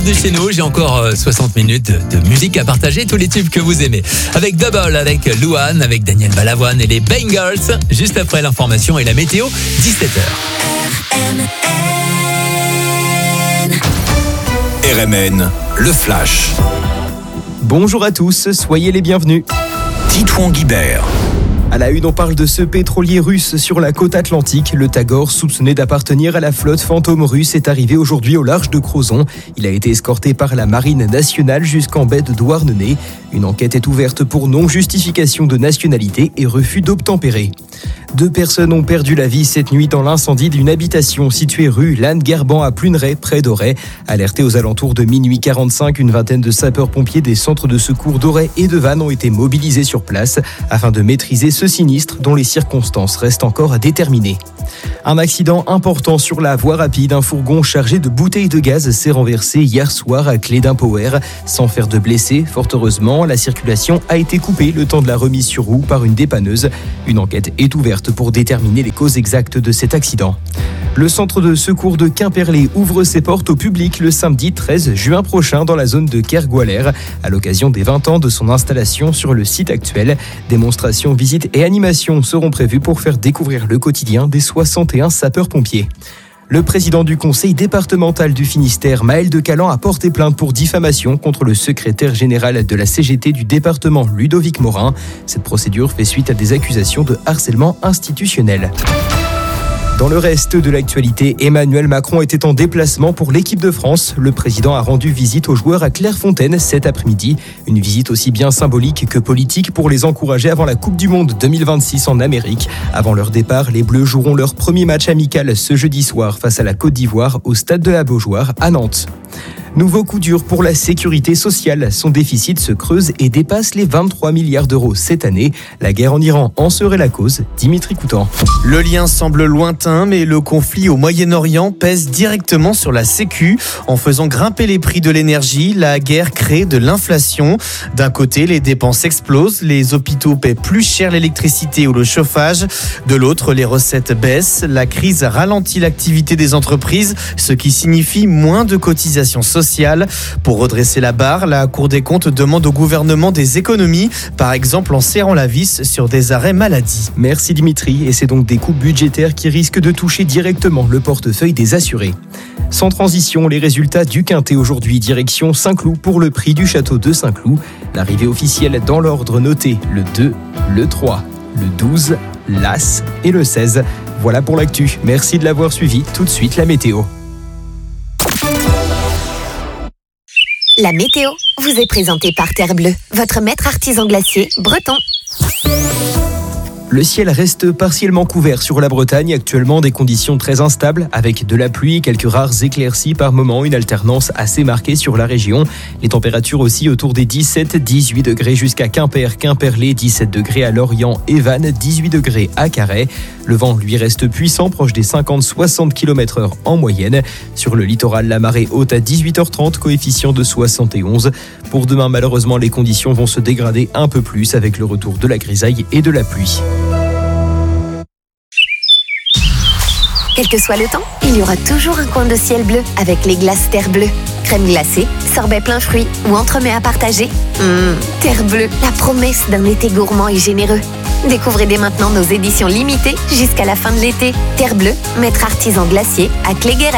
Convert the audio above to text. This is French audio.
bienvenue chez nous. J'ai encore 60 minutes de musique à partager, tous les tubes que vous aimez. Avec Double, avec Louane, avec Daniel Balavoine et les Bangles. Juste après l'information et la météo, 17h. RMN, le Flash. Bonjour à tous, soyez les bienvenus. Titouan Guibert. À la une, on parle de ce pétrolier russe sur la côte atlantique. Le Tagor, soupçonné d'appartenir à la flotte fantôme russe, est arrivé aujourd'hui au large de Crozon. Il a été escorté par la marine nationale jusqu'en baie de Douarnenez. Une enquête est ouverte pour non-justification de nationalité et refus d'obtempérer. 2 personnes ont perdu la vie cette nuit dans l'incendie d'une habitation située rue Lannes-Gerban à Pluneret, près d'Auray. Alertés aux alentours de minuit 45, une vingtaine de sapeurs-pompiers des centres de secours d'Auray et de Vannes ont été mobilisés sur place afin de maîtriser ce sinistre dont les circonstances restent encore à déterminer. Un accident important sur la voie rapide. Un fourgon chargé de bouteilles de gaz s'est renversé hier soir à Cléden-Power. Sans faire de blessés, fort heureusement, la circulation a été coupée le temps de la remise sur roue par une dépanneuse. Une enquête est ouverte pour déterminer les causes exactes de cet accident. Le centre de secours de Quimperlé ouvre ses portes au public le samedi 13 juin prochain dans la zone de Kergualer à l'occasion des 20 ans de son installation sur le site actuel. Démonstrations, visites et animations seront prévues pour faire découvrir le quotidien des 61 sapeurs-pompiers. Le président du conseil départemental du Finistère, Maël de Calan, a porté plainte pour diffamation contre le secrétaire général de la CGT du département, Ludovic Morin. Cette procédure fait suite à des accusations de harcèlement institutionnel. Dans le reste de l'actualité, Emmanuel Macron était en déplacement pour l'équipe de France. Le président a rendu visite aux joueurs à Clairefontaine cet après-midi. Une visite aussi bien symbolique que politique pour les encourager avant la Coupe du Monde 2026 en Amérique. Avant leur départ, les Bleus joueront leur premier match amical ce jeudi soir face à la Côte d'Ivoire au stade de la Beaujoire à Nantes. Nouveau coup dur pour la sécurité sociale. Son déficit se creuse et dépasse les 23 milliards d'euros cette année. La guerre en Iran en serait la cause. Dimitri Coutan. Le lien semble lointain, mais le conflit au Moyen-Orient pèse directement sur la Sécu. En faisant grimper les prix de l'énergie, la guerre crée de l'inflation. D'un côté, les dépenses explosent. Les hôpitaux paient plus cher l'électricité ou le chauffage. De l'autre, les recettes baissent. La crise ralentit l'activité des entreprises, ce qui signifie moins de cotisations sociales. Pour redresser la barre, la Cour des comptes demande au gouvernement des économies, par exemple en serrant la vis sur des arrêts maladie. Merci Dimitri, et c'est donc des coupes budgétaires qui risquent de toucher directement le portefeuille des assurés. Sans transition, les résultats du Quintet aujourd'hui, direction Saint-Cloud pour le prix du château de Saint-Cloud. L'arrivée officielle dans l'ordre noté, le 2, le 3, le 12, l'As et le 16. Voilà pour l'actu, merci de l'avoir suivi. Tout de suite la météo. La météo vous est présentée par Terre Bleue, votre maître artisan glacier breton. Le ciel reste partiellement couvert sur la Bretagne, actuellement des conditions très instables avec de la pluie, quelques rares éclaircies par moment, une alternance assez marquée sur la région. Les températures aussi autour des 17-18 degrés jusqu'à Quimper, Quimperlé, 17 degrés à Lorient et Vannes, 18 degrés à Carhaix. Le vent lui reste puissant, proche des 50-60 km/h en moyenne. Sur le littoral, la marée haute à 18h30, coefficient de 71. Pour demain, malheureusement, les conditions vont se dégrader un peu plus avec le retour de la grisaille et de la pluie. Quel que soit le temps, il y aura toujours un coin de ciel bleu avec les glaces Terre Bleue. Crème glacée, sorbet plein fruits ou entremets à partager. Terre Bleue, la promesse d'un été gourmand et généreux. Découvrez dès maintenant nos éditions limitées jusqu'à la fin de l'été. Terre Bleue, maître artisan glacier à Cléguéret.